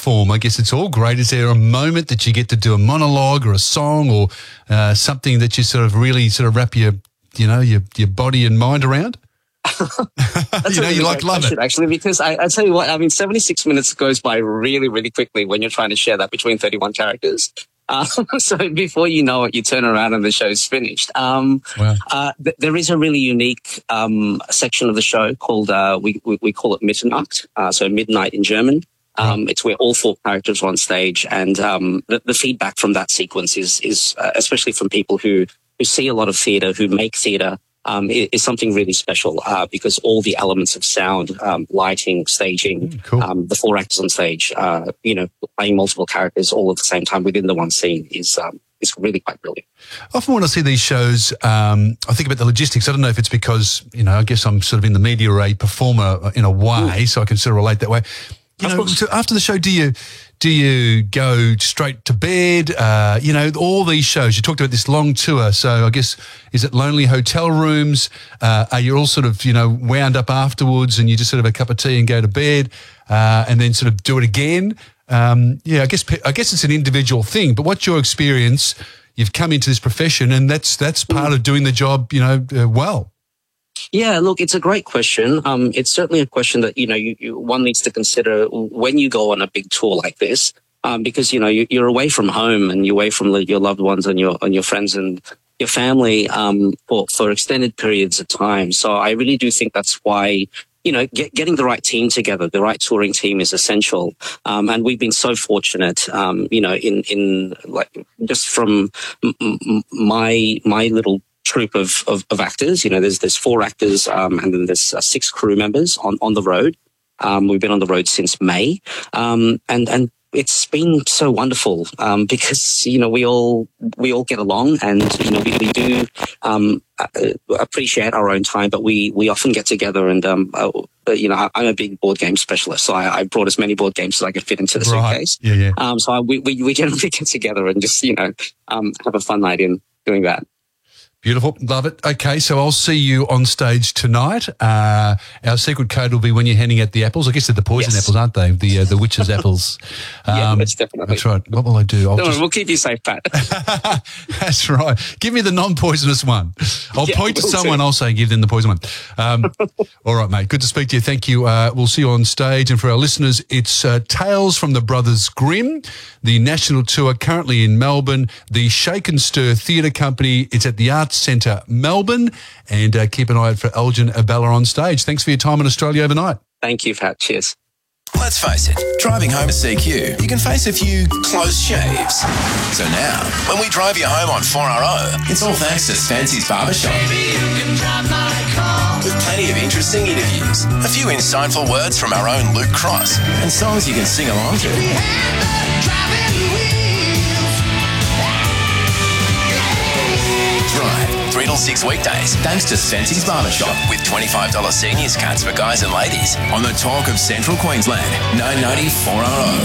perform, I guess it's all great. Is there a moment that you get to do a monologue or a song or something that you sort of really sort of wrap your body and mind around? That's you love it, actually, because I tell you what, I mean, 76 minutes goes by really, really quickly when you're trying to share that between 31 characters. So before you know it, you turn around and the show's finished. Wow. There is a really unique section of the show called we call it Mitternacht, so midnight in German. It's where all 4 characters are on stage, and the feedback from that sequence is especially from people who see a lot of theatre, who make theatre. Is something really special because all the elements of sound, lighting, staging, the 4 actors on stage, playing multiple characters all at the same time within the one scene is really quite brilliant. Often when I see these shows, I think about the logistics. I don't know if it's because, I guess I'm sort of in the media or a performer in a way, so I can sort of relate that way. So after the show, do you go straight to bed? All these shows, you talked about this long tour. So I guess, is it lonely hotel rooms? Are you all sort of, wound up afterwards and you just sort of have a cup of tea and go to bed and then sort of do it again? I guess it's an individual thing, but what's your experience? You've come into this profession and that's part of doing the job, well. Yeah, look, it's a great question. It's certainly a question that, one needs to consider when you go on a big tour like this, because, you're away from home and you're away from your loved ones and your friends and your family for extended periods of time. So I really do think that's why, getting the right team together, the right touring team is essential. And we've been so fortunate, in like just from my little troupe of actors. There's 4 actors and then there's 6 crew members on the road. We've been on the road since May, and it's been so wonderful because we all get along, and we do appreciate our own time, but we often get together and I'm a big board game specialist, so I brought as many board games as I could fit into the suitcase. Yeah. So we generally get together and just have a fun night in doing that. Beautiful. Love it. Okay, so I'll see you on stage tonight. Our secret code will be when you're handing out the apples. I guess they're the poison apples, aren't they? The witch's apples. That's definitely. That's right. What will I do? We'll keep you safe, Pat. That's right. Give me the non-poisonous one. I'll point to someone, I'll say give them the poison one. All right, mate. Good to speak to you. Thank you. We'll see you on stage. And for our listeners, it's Tales from the Brothers Grimm, the national tour currently in Melbourne, the Shake and Stir Theatre Company. It's at the Arts Centre, Melbourne, and keep an eye out for Elgin Abella on stage. Thanks for your time in Australia overnight. Thank you, Pat. Cheers. Let's face it, driving home at CQ, you can face a few close shaves. So now, when we drive you home on 4RO, it's all thanks to Spency's Barbershop. Baby, you can drive my car. With plenty of interesting interviews, a few insightful words from our own Luke Cross, and songs you can sing along to. Drive 3 till 6 weekdays thanks to Spency's Barbershop with $25 seniors cards for guys and ladies on the talk of Central Queensland. 990 4RO.